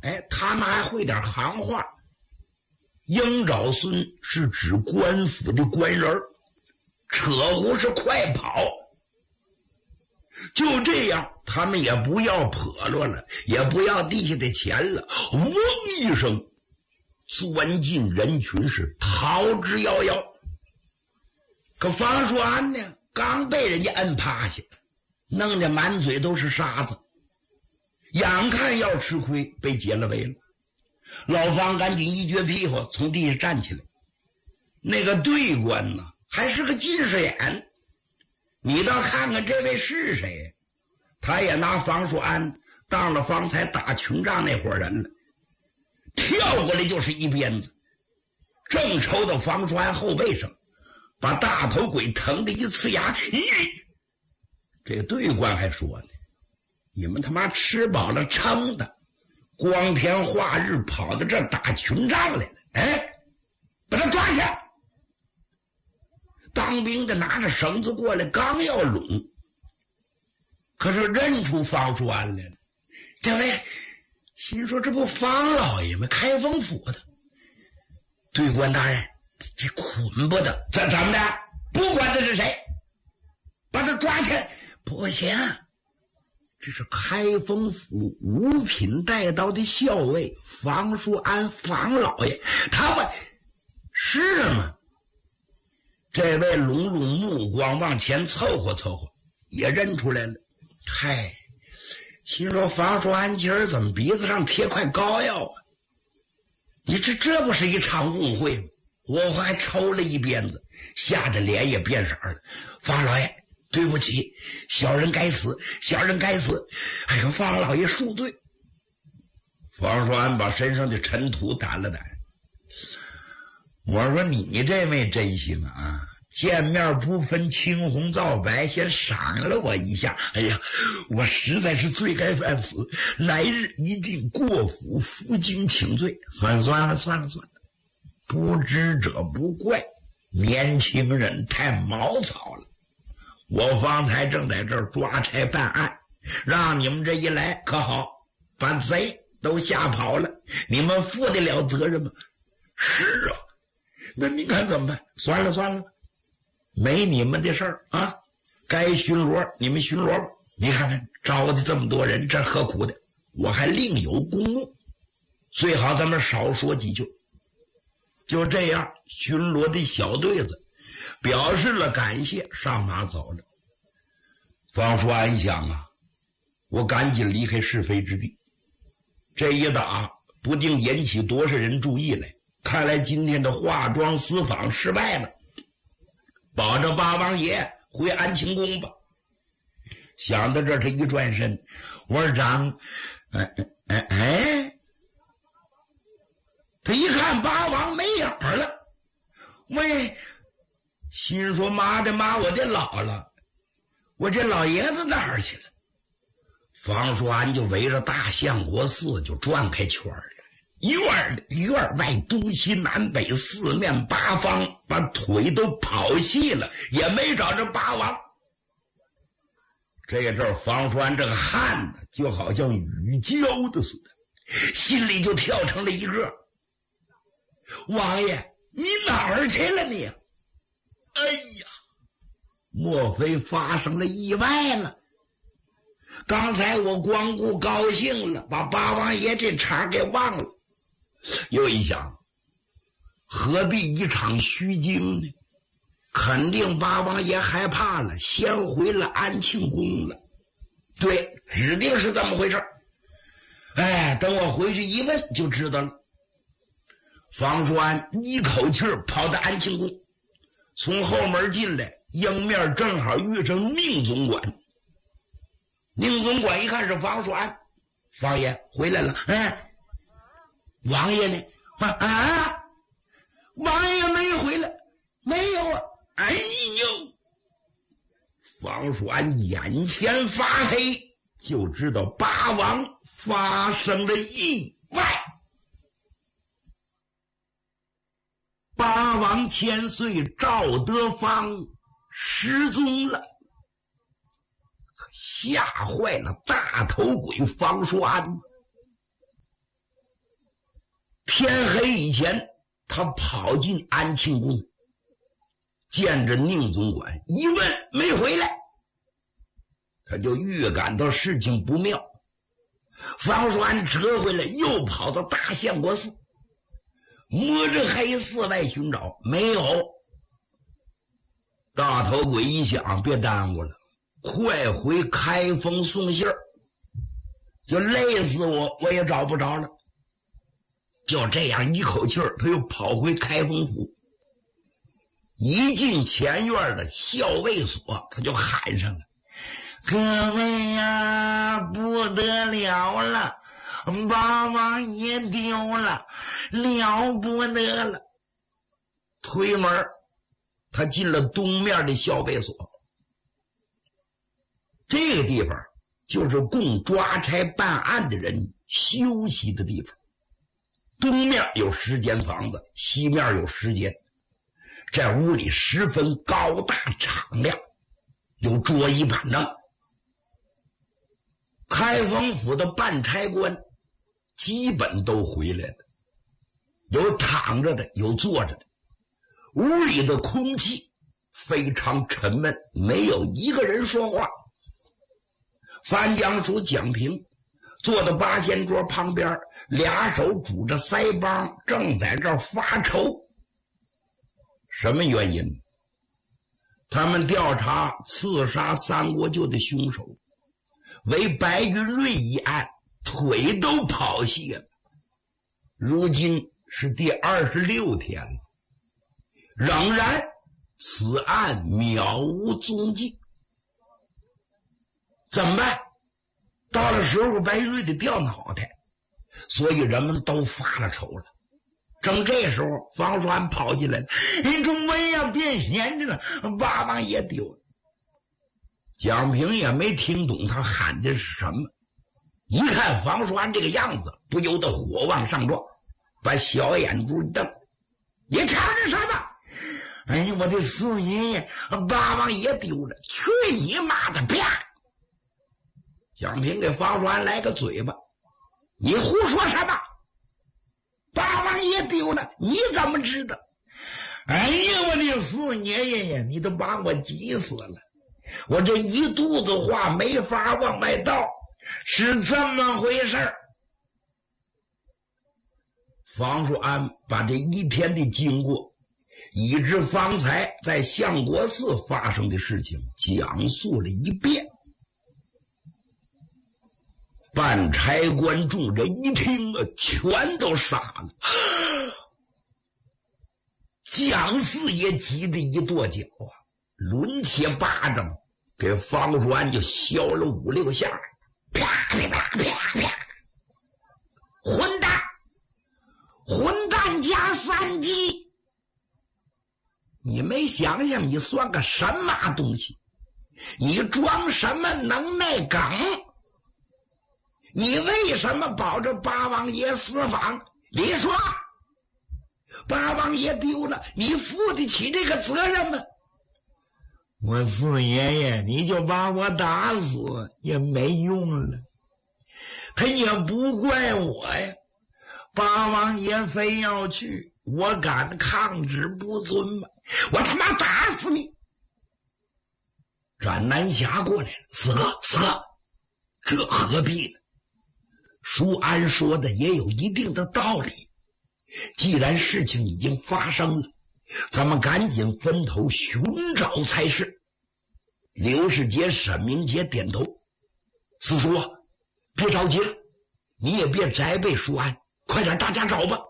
他们还会点行话。迎昭孙是指官府的官人，车呼是快跑。就这样，他们也不要破落了，也不要地下的钱了，嗡一声钻进人群，是逃之夭夭。可方叔安呢，刚被人家摁趴下，弄得满嘴都是沙子，眼看要吃亏，被解了围了。老方赶紧一撅屁股从地下站起来。那个队官呢，还是个近视眼，你倒看看这位是谁？他也拿方叔安当了方才打群仗那伙人了，跳过来就是一鞭子，正抽到方叔安后背上，把大头鬼疼得一呲牙。这个队官还说呢，你们他妈吃饱了撑的，光天化日跑到这打群仗来了，把他抓起来。当兵的拿着绳子过来，刚要拢，可是认出方叔安来了。这位心说，这不方老爷吗？开封府的。队官大人，这捆不得，怎么的？不管这是谁，把他抓起来。不行，这是开封府五品带刀的校尉方叔安，方老爷，他们是吗？这位拢拢目光往前凑合凑合，也认出来了。嗨，心说方叔安今儿怎么鼻子上贴块膏药啊？你这不是一场误会吗？我还抽了一鞭子，吓得脸也变色了。方老爷，对不起，小人该死，小人该死。哎呦，方老爷恕罪。方叔安把身上的尘土掸了掸。我说你这位真行啊，见面不分青红皂白，先赏了我一下。哎呀，我实在是罪该万死，来日一定过府负荆请罪。算了，不知者不怪，年轻人太毛草了。我方才正在这儿抓差办案，让你们这一来可好，把贼都吓跑了，你们负得了责任吗？是啊，那您看怎么办？算了，没你们的事儿啊，该巡逻你们巡逻吧。你看看招的这么多人，这何苦的？我还另有公务，最好咱们少说几句。就这样，巡逻的小队子表示了感谢，上马走了。方叔安想啊，我赶紧离开是非之地，这一打不定引起多少人注意来。看来今天的化妆私访失败了，保着八王爷回安庆宫吧。想到这，他一转身，我说长，他一看八王没影了，喂，心说妈的妈，我的老了，我这老爷子哪儿去了？方叔安就围着大相国寺就转开圈了，院外东西南北四面八方，把腿都跑细了，也没找着八王。这阵方叔安这个汗就好像雨浇的似的，心里就跳成了一个。王爷，你哪儿去了你？哎呀，莫非发生了意外了？刚才我光顾高兴了，把八王爷这茬给忘了。又一想，何必一场虚惊呢？肯定八王爷害怕了，先回了安庆宫了。对，指定是这么回事。等我回去一问就知道了。方叔安一口气跑到安庆宫，从后门进来，迎面正好遇上宁总管。宁总管一看是方叔安，方爷回来了。王爷呢？王爷没回来，没有啊。哎呦，方叔安眼前发黑，就知道八王发生了意外。八王千岁赵德芳失踪了，吓坏了大头鬼方叔安。 天黑以前，他跑进安庆宫，见着宁总管，一问没回来，他就预感到事情不妙。方叔安折回来，又跑到大相国寺，摸着黑寺外寻找，没有。大头鬼一想，别耽误了，快回开封送信儿，就累死我也找不着了。就这样一口气儿，他又跑回开封府。一进前院的校尉所，他就喊上了：“各位呀，不得了了，八王爷丢了，了不得了！”推门，他进了东面的校尉所。这个地方就是供抓差办案的人休息的地方。东面有10间房子，西面有10间。这屋里十分高大敞亮，有桌椅板凳。开封府的办差官基本都回来了，有躺着的，有坐着的。屋里的空气非常沉闷，没有一个人说话。范江署蒋平坐在八仙桌旁边，俩手拄着腮帮，正在这儿发愁。什么原因？他们调查刺杀三国舅的凶手为白云瑞一案，腿都跑细了。如今是第26天了，仍然此案渺无踪迹。怎么办？到了时候白云瑞得掉脑袋，所以人们都发了愁了。正这时候，方栓跑进来了：“你众位呀，别闲着了，八王爷丢了。”蒋平也没听懂他喊的是什么，一看方栓这个样子，不由得火往上撞，把小眼珠一瞪：“你吵着什么？哎呀，我的四爷爷，八王爷丢了！去你妈的！”啪！蒋平给方栓来个嘴巴：“你胡说什么？八王爷丢了，你怎么知道？”“哎呀，我的四爷爷呀，你都把我急死了！我这一肚子话没法往外道，是这么回事儿。”方叔安把这一天的经过，以致方才在相国寺发生的事情讲述了一遍。办差官众人一听啊，全都傻了。蒋四爷急得一跺脚啊，抡起巴掌给方叔安就削了5、6下，啪啪啪啪啪！混蛋！混蛋加3级！你没想想你算个什么东西？你装什么能耐梗？你为什么保着八王爷私访？你说八王爷丢了，你负得起这个责任吗？我四爷爷，你就把我打死也没用了，他也不怪我呀。八王爷非要去，我敢抗旨不遵吗？我他妈打死你！斩南侠过来了：“四哥，四哥，这何必呢？”舒安说的也有一定的道理，既然事情已经发生了，咱们赶紧分头寻找才是。刘世杰、沈明杰点头：“四叔啊，别着急了，你也别责备舒安，快点大家找吧。”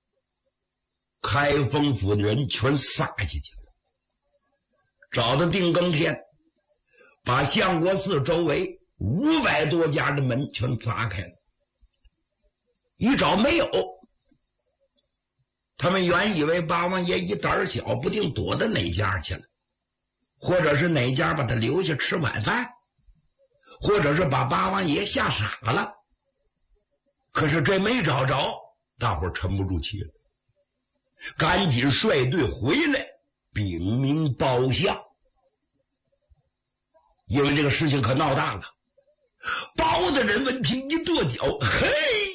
开封府的人全撒下去了，找到定更天，把相国寺周围500多家的门全砸开了。一找没有，他们原以为八王爷一胆小，不定躲到哪家去了，或者是哪家把他留下吃晚饭，或者是把八王爷吓傻了。可是这没找着，大伙沉不住气了，赶紧率队回来禀明包相。因为这个事情可闹大了，包大人闻听一跺脚：“嘿